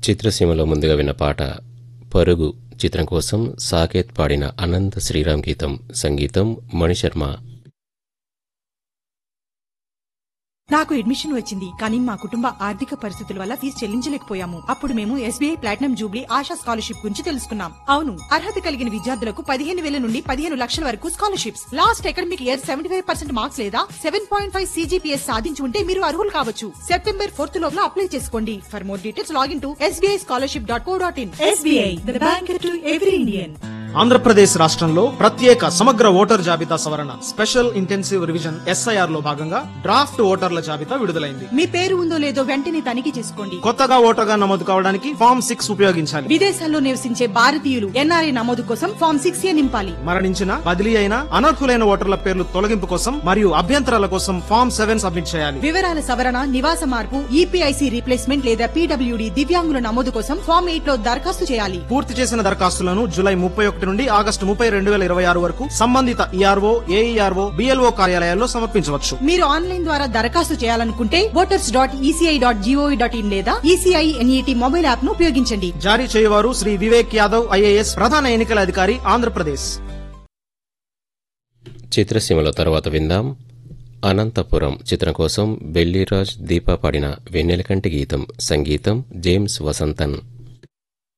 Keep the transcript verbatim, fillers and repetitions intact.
చిత్రసీమలో ముందుగా విన్న పాట పరుగు చిత్రం కోసం సాకేత్ పాడిన అనంత శ్రీరామ్ గీతం, సంగీతం మణిశర్మ. నాకు అడ్మిషన్ వచ్చింది, కానీ మా కుటుంబ ఆర్థిక పరిస్థితుల వల్ల ఫీజు చెల్లించలేకపోయాము. అప్పుడు మేము SBI platinum Jubilee ASHA scholarship గురించి తెలుసుకున్నాం. అవును, అర్హత కలిగిన విద్యార్థులకు పదిహేను వేల నుండి పదిహేను లక్షల వరకు scholarships. Last academic year seventy five percent marks లేదా సెవెన్ పాయింట్ ఫైవ్ సీజీపీఎస్ సాధించి ఉంటే మీరు అర్హులు కావచ్చు. సెప్టెంబర్ ఫోర్త్ లోపల అప్లై చేసుకోండి. For more details login to SBI scholarship dot co dot in. SBI, the bank to every Indian. Andhra Pradesh రాష్ట్రంలో ప్రత్యేక సమగ్ర ఓటర్ జాబితా సవరణ స్పెషల్ ఇంటెన్సివ్ రివిజన్ ఎస్ఐఆర్ లో భాగంగా డ్రాఫ్ట్ ఓటర్ల జాబితా విడుదలైంది. మీ పేరు ఉందో లేదో వెంటనే తనిఖీ చేసుకోండి. కొత్తగా ఓటర్గా నమోదు కావడానికి ఫామ్ సిక్స్ ఉపయోగించాలి. విదేశాల్లో నివసించే భారతీయులు ఎన్ఆర్ఐ నమోదు కోసం ఫామ్ సిక్స్ ఏ నింపాలి. మరణించిన, బదిలీ అయిన, అనర్హులైన ఓటర్ల పేర్లు తొలగింపు కోసం మరియు అభ్యంతరాల కోసం ఫామ్ సెవెన్ సబ్మిట్ చేయాలి. వివరాల సవరణ, నివాస మార్పు, ఈపీఐసీ రీప్లేస్మెంట్ లేదా పీడబ్ల్యూడీ దివ్యాంగుల నమోదు కోసం ఫామ్ ఎయిట్ లో దరఖాస్తు చేయాలి. పూర్తి చేసిన దరఖాస్తులను జూలై ముప్పై ఒకటి నుండి ఆగస్టు ముప్పై రెండు వేల ఇరవై ఆరు వరకు సంబంధిత ఈఆర్ఓ, ఏఈఆర్ఓ, బిఎల్ఓ కార్యాలయాల్లో సమర్పించవచ్చు. మీరు ఆన్లైన్ ద్వారా దరఖాస్తు చేయాలనుకుంటే voters dot ECI dot GOV dot in లేదా ఈసీఐ ఎన్ఈటీ మొబైల్ యాప్ ను ఉపయోగించండి. జారీ చేయవారు శ్రీ వివేక్ యాదవ్, ఐఏఎస్, ప్రధాన ఎన్నికల అధికారి, ఆంధ్రప్రదేశ్. చిత్రసీమలో తర్వాత విందాం అనంతపురం చిత్రం కోసం బెల్లిరాజ్, దీపా పాడిన వెన్నెలకంటి గీతం, సంగీతం జేమ్స్ వసంతన్.